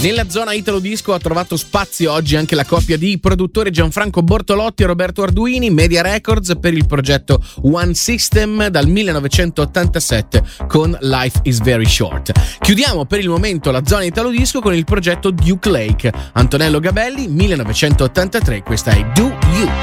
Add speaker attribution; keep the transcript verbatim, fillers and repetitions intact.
Speaker 1: Nella zona Italo Disco ha trovato spazio oggi anche la coppia di produttori Gianfranco Bortolotti e Roberto Arduini, Media Records, per il progetto One System dal millenovecentottantasette con Life is Very Short. Chiudiamo per il momento la zona Italo Disco con il progetto Duke Lake, Antonello Gabelli, millenovecentottantatré, questa è Do You.